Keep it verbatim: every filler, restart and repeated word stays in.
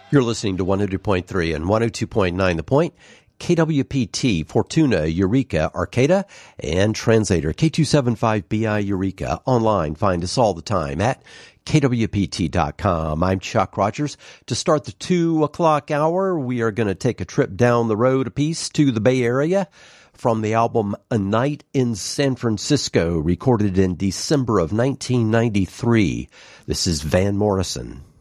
You're listening to one hundred point three and one oh two point nine The Point, K W P T, Fortuna, Eureka, Arcata, and Translator, K two seventy-five B I Eureka. Online, find us all the time at K W P T dot com. I'm Chuck Rogers. To start the two o'clock hour, we are going to take a trip down the road a piece to the Bay Area from the album A Night in San Francisco, recorded in December of nineteen ninety-three. This is Van Morrison.